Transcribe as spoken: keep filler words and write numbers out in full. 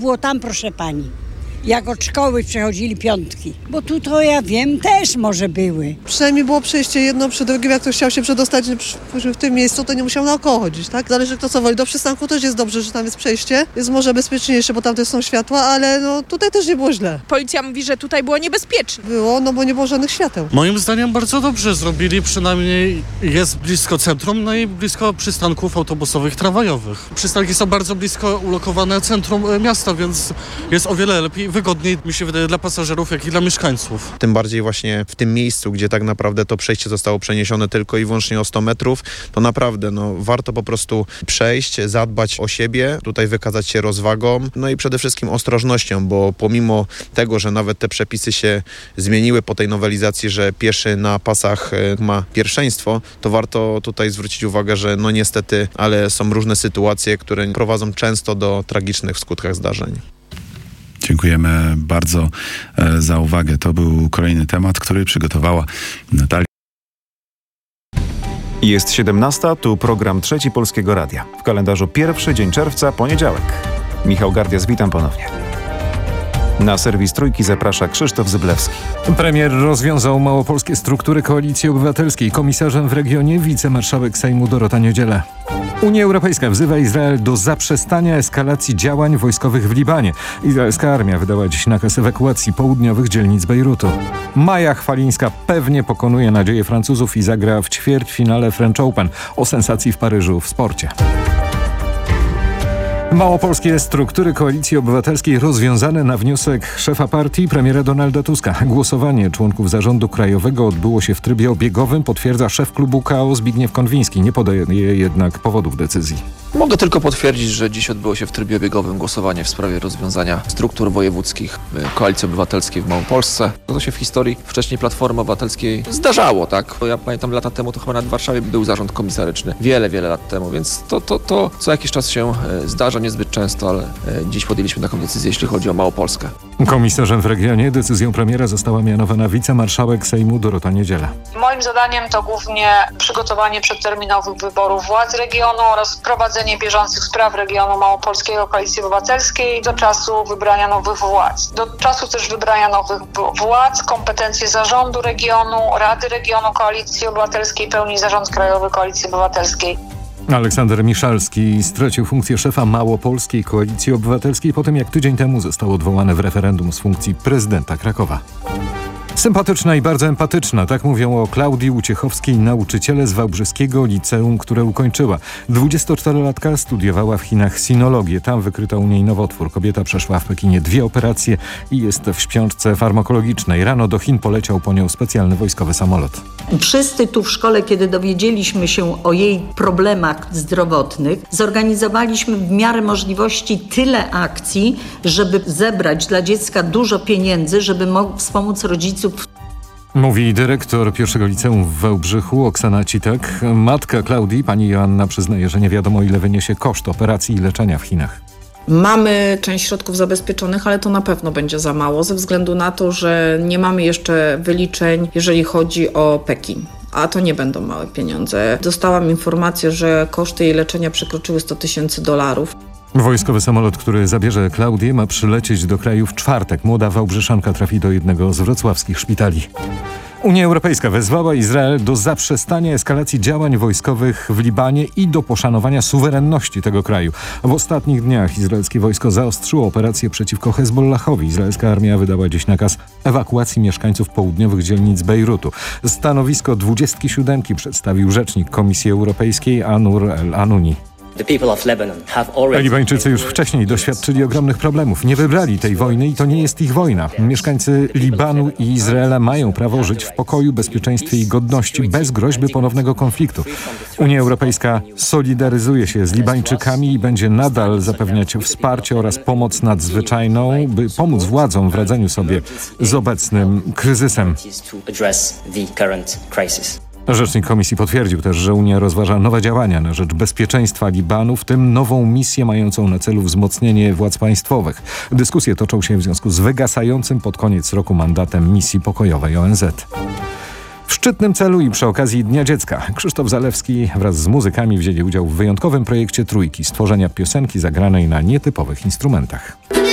było tam, proszę pani. Jak od szkoły przechodzili piątki. Bo tu to ja wiem, też może były. Przynajmniej było przejście jedno przy drugim, jak ktoś chciał się przedostać w tym miejscu, to nie musiał naokoło chodzić, tak? Zależy kto co woli. Do przystanku też jest dobrze, że tam jest przejście. Jest może bezpieczniejsze, bo tam też są światła, ale no tutaj też nie było źle. Policja mówi, że tutaj było niebezpiecznie. Było, no bo nie było żadnych świateł. Moim zdaniem bardzo dobrze zrobili, przynajmniej jest blisko centrum, no i blisko przystanków autobusowych, tramwajowych. Przystanki są bardzo blisko ulokowane centrum miasta, więc jest o wiele lepiej, wygodniej, mi się wydaje, dla pasażerów, jak i dla mieszkańców. Tym bardziej właśnie w tym miejscu, gdzie tak naprawdę to przejście zostało przeniesione tylko i wyłącznie o sto metrów, to naprawdę no, warto po prostu przejść, zadbać o siebie, tutaj wykazać się rozwagą, no i przede wszystkim ostrożnością, bo pomimo tego, że nawet te przepisy się zmieniły po tej nowelizacji, że pieszy na pasach ma pierwszeństwo, to warto tutaj zwrócić uwagę, że no niestety, ale są różne sytuacje, które prowadzą często do tragicznych w skutkach zdarzeń. Dziękujemy bardzo za uwagę. To był kolejny temat, który przygotowała Natalia. Jest siedemnasta, tu program Trzeci Polskiego Radia. W kalendarzu pierwszy dzień czerwca, poniedziałek. Michał Gardias, witam ponownie. Na serwis Trójki zaprasza Krzysztof Zyblewski. Premier rozwiązał małopolskie struktury Koalicji Obywatelskiej. Komisarzem w regionie wicemarszałek Sejmu Dorota Niedziela. Unia Europejska wzywa Izrael do zaprzestania eskalacji działań wojskowych w Libanie. Izraelska armia wydała dziś nakaz ewakuacji południowych dzielnic Bejrutu. Maja Chwalińska pewnie pokonuje nadzieję Francuzów i zagra w ćwierćfinale French Open. O sensacji w Paryżu w sporcie. Małopolskie struktury Koalicji Obywatelskiej rozwiązane na wniosek szefa partii premiera Donalda Tuska. Głosowanie członków zarządu krajowego odbyło się w trybie obiegowym, potwierdza szef klubu K O Zbigniew Konwiński. Nie podaje jednak powodów decyzji. Mogę tylko potwierdzić, że dziś odbyło się w trybie obiegowym głosowanie w sprawie rozwiązania struktur wojewódzkich Koalicji Obywatelskiej w Małopolsce. To się w historii wcześniej Platformy Obywatelskiej zdarzało, tak? Bo ja pamiętam lata temu, to chyba nad Warszawie był zarząd komisaryczny. Wiele, wiele lat temu, więc to, to, to co jakiś czas się zdarza, niezbyt często, ale dziś podjęliśmy taką decyzję, jeśli chodzi o Małopolskę. Komisarzem w regionie decyzją premiera została mianowana wicemarszałek Sejmu Dorota Niedziela. Moim zadaniem to głównie przygotowanie przedterminowych wyborów władz regionu oraz prowadzenie bieżących spraw regionu małopolskiego Koalicji Obywatelskiej do czasu wybrania nowych władz. Do czasu też wybrania nowych władz kompetencje zarządu regionu, Rady Regionu Koalicji Obywatelskiej pełni Zarząd Krajowy Koalicji Obywatelskiej. Aleksander Miszalski stracił funkcję szefa Małopolskiej Koalicji Obywatelskiej po tym, jak tydzień temu został odwołany w referendum z funkcji prezydenta Krakowa. Sympatyczna i bardzo empatyczna, tak mówią o Klaudii Uciechowskiej, nauczyciele z Wałbrzyskiego Liceum, które ukończyła. dwudziestoczterolatka studiowała w Chinach sinologię. Tam wykryto u niej nowotwór. Kobieta przeszła w Pekinie dwie operacje i jest w śpiączce farmakologicznej. Rano do Chin poleciał po nią specjalny wojskowy samolot. Wszyscy tu w szkole, kiedy dowiedzieliśmy się o jej problemach zdrowotnych, zorganizowaliśmy w miarę możliwości tyle akcji, żeby zebrać dla dziecka dużo pieniędzy, żeby mógł wspomóc rodziców. Mówi dyrektor pierwszego liceum w Wałbrzychu, Oksana Citek. Matka Klaudii, pani Joanna, przyznaje, że nie wiadomo, ile wyniesie koszt operacji i leczenia w Chinach. Mamy część środków zabezpieczonych, ale to na pewno będzie za mało, ze względu na to, że nie mamy jeszcze wyliczeń, jeżeli chodzi o Pekin. A to nie będą małe pieniądze. Dostałam informację, że koszty jej leczenia przekroczyły sto tysięcy dolarów. Wojskowy samolot, który zabierze Klaudię, ma przylecieć do kraju w czwartek. Młoda Wałbrzyszanka trafi do jednego z wrocławskich szpitali. Unia Europejska wezwała Izrael do zaprzestania eskalacji działań wojskowych w Libanie i do poszanowania suwerenności tego kraju. W ostatnich dniach izraelskie wojsko zaostrzyło operację przeciwko Hezbollahowi. Izraelska armia wydała dziś nakaz ewakuacji mieszkańców południowych dzielnic Bejrutu. Stanowisko dwudziestki siódemki przedstawił rzecznik Komisji Europejskiej Anur El-Anuni. Libańczycy już wcześniej doświadczyli ogromnych problemów. Nie wybrali tej wojny i to nie jest ich wojna. Mieszkańcy Libanu i Izraela mają prawo żyć w pokoju, bezpieczeństwie i godności bez groźby ponownego konfliktu. Unia Europejska solidaryzuje się z Libańczykami i będzie nadal zapewniać wsparcie oraz pomoc nadzwyczajną, by pomóc władzom w radzeniu sobie z obecnym kryzysem. Rzecznik Komisji potwierdził też, że Unia rozważa nowe działania na rzecz bezpieczeństwa Libanu, w tym nową misję mającą na celu wzmocnienie władz państwowych. Dyskusje toczą się w związku z wygasającym pod koniec roku mandatem misji pokojowej O N Z. W szczytnym celu i przy okazji Dnia Dziecka Krzysztof Zalewski wraz z muzykami wzięli udział w wyjątkowym projekcie Trójki, stworzenia piosenki zagranej na nietypowych instrumentach.